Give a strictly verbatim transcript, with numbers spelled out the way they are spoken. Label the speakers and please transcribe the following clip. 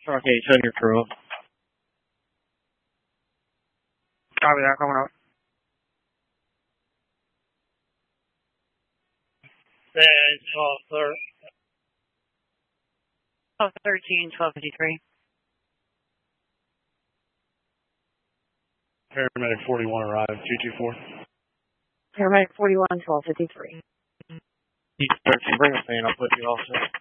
Speaker 1: Okay, send your crew up. Copy that, coming up. twelve thirteen, twelve fifty-three.
Speaker 2: Paramedic forty-one arrived, two two four.
Speaker 1: Paramedic forty-one, twelve fifty-three. Bring a fan up with you also.